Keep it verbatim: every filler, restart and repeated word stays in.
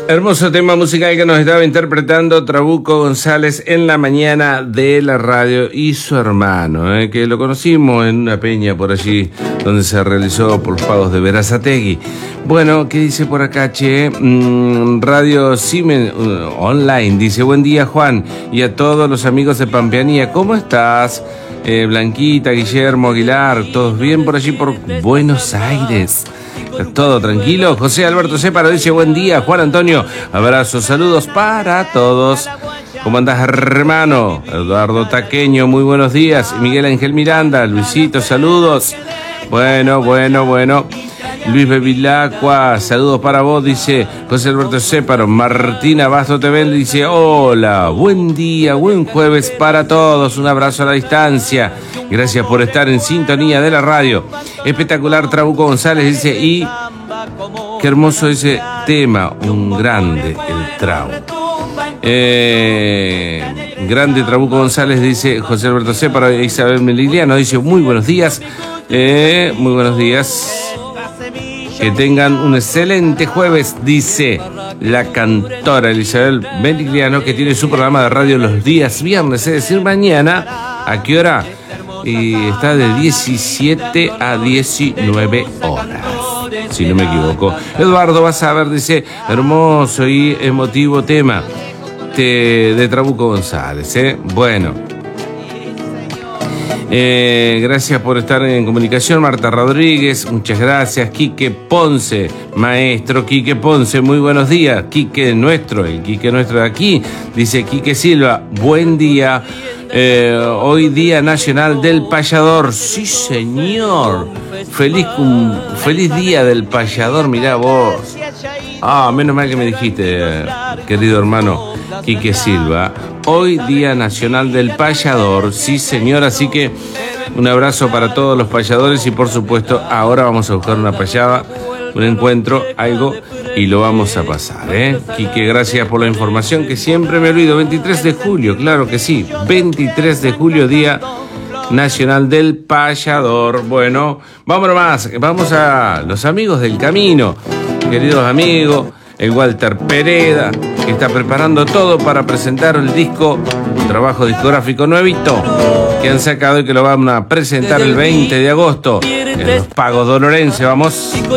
Hermoso tema musical que nos estaba interpretando Trabuco González en la mañana de la radio y su hermano, eh, que lo conocimos en una peña por allí donde se realizó por los pagos de Berazategui. Bueno, ¿qué dice por acá, che? Mm, Radio Siemens uh, Online dice: buen día, Juan, y a todos los amigos de Pampeanía, ¿cómo estás? Eh, Blanquita, Guillermo, Aguilar, ¿todos bien por allí por Buenos Aires? ¿Todo tranquilo? José Alberto Ceparo dice: buen día, Juan Antonio, abrazos, saludos para todos. ¿Cómo andás, hermano? Eduardo Taqueño, muy buenos días. Miguel Ángel Miranda, Luisito, saludos. Bueno, bueno, bueno. Luis Bevilacqua, saludos para vos, dice José Alberto Ceparo. Martina Basto T V dice: hola, buen día, buen jueves para todos, un abrazo a la distancia. Gracias por estar en sintonía de la radio. Espectacular, Trabuco González dice: y qué hermoso ese tema, un grande el Trau. Eh, grande Trabuco González, dice José Alberto Ceparo. Isabel Meligliano dice: muy buenos días, eh, muy buenos días. Que tengan un excelente jueves, dice la cantora Isabel Meligliano, que tiene su programa de radio los días viernes, es decir, mañana. ¿A qué hora? Y está de diecisiete a diecinueve horas, si no me equivoco. Eduardo, vas a ver, dice: hermoso y emotivo tema de, de Trabuco González, ¿eh? Bueno. Eh, gracias por estar en comunicación, Marta Rodríguez, muchas gracias. Quique Ponce, maestro Quique Ponce, muy buenos días. Quique nuestro, el Quique nuestro de aquí, dice Quique Silva: buen día, eh, hoy Día Nacional del Payador. Sí, señor, feliz, cum, feliz Día del Payador, mirá vos. Ah, menos mal que me dijiste, querido hermano Quique Silva. Hoy Día Nacional del Payador, sí señor, así que un abrazo para todos los payadores y por supuesto ahora vamos a buscar una payada, un encuentro, algo, y lo vamos a pasar, ¿eh? Quique, gracias por la información que siempre me olvido. veintitrés de julio, claro que sí, veintitrés de julio, Día Nacional del Payador. Bueno, vámonos más, vamos a los amigos del camino, queridos amigos. El Walter Pereda, que está preparando todo para presentar el disco, un trabajo discográfico nuevito que han sacado y que lo van a presentar el veinte de agosto en los Pagos Donorense. Vamos.